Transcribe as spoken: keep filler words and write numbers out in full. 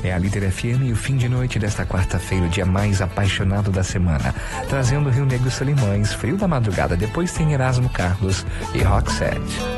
É a Líder F M e o fim de noite desta quarta-feira, o dia mais apaixonado da semana. Trazendo Rio Negro e Solimões, Frio da Madrugada. Depois tem Erasmo Carlos e Roxette.